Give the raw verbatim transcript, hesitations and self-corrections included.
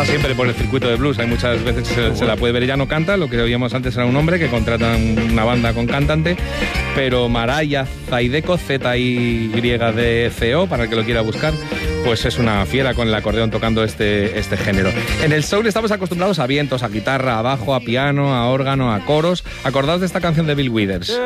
siempre por el circuito de blues. Hay muchas veces se, se la puede ver. Ella no canta, lo que oíamos antes era un hombre que contrata una banda con cantante, pero Maraya Zaideko, Z I Y D C O, para el que lo quiera buscar, pues es una fiera con el acordeón tocando este, este género. En el soul estamos acostumbrados a vientos, a guitarra, a bajo, a piano, a órgano, a coros. Acordaos de esta canción de Bill Withers.